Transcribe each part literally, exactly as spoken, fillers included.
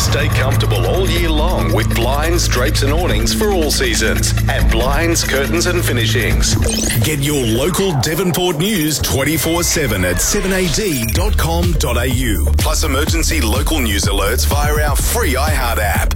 Stay comfortable all year long with blinds, drapes and awnings for all seasons at Blinds, Curtains and Finishings. Get your local Devonport news twenty-four seven at seven a d dot com dot a u. Plus emergency local news alerts via our free iHeart app.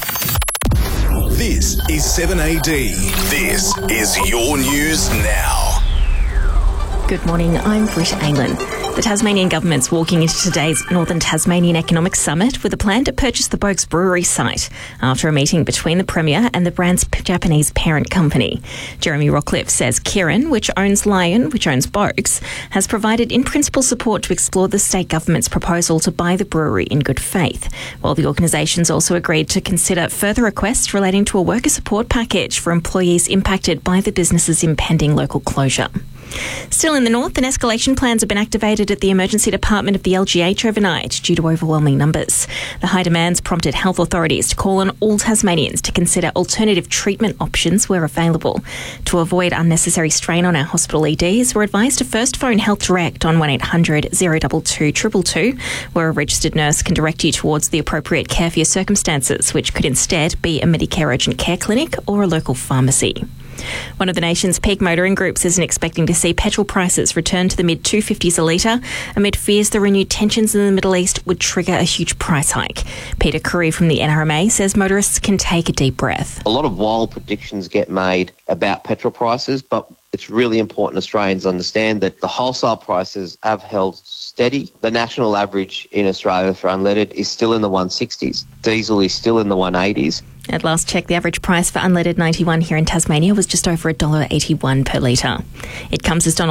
This is seven A D. This is your news now. Good morning, I'm Britta Aylan. The Tasmanian government's walking into today's Northern Tasmanian Economic Summit with a plan to purchase the Boakes Brewery site after a meeting between the Premier and the brand's Japanese parent company. Jeremy Rockcliffe says Kirin, which owns Lion, which owns Boakes, has provided in-principle support to explore the state government's proposal to buy the brewery in good faith, while the organisations also agreed to consider further requests relating to a worker support package for employees impacted by the business's impending local closure. Still in the north, an escalation plans have been activated at the emergency department of the L G H overnight due to overwhelming numbers. The high demands prompted health authorities to call on all Tasmanians to consider alternative treatment options where available. To avoid unnecessary strain on our hospital E Ds, we're advised to first phone Health Direct on one eight hundred, oh two two, two two two, where a registered nurse can direct you towards the appropriate care for your circumstances, which could instead be a Medicare urgent care clinic or a local pharmacy. One of the nation's peak motoring groups isn't expecting to see petrol prices return to the mid two fifties a litre amid fears the renewed tensions in the Middle East would trigger a huge price hike. Peter Curry from the N R M A says motorists can take a deep breath. A lot of wild predictions get made about petrol prices, but it's really important Australians understand that the wholesale prices have held steady. The national average in Australia for unleaded is still in the one sixties. Diesel is still in the one eighties. At last check, the average price for unleaded ninety-one here in Tasmania was just over one dollar eighty-one per litre. It comes as Donald